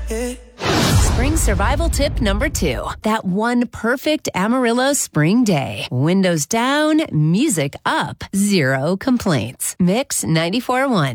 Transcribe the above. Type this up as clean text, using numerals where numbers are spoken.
Spring survival tip number 2. That one perfect Amarillo spring day. Windows down, music up, 0 complaints. Mix 94.1.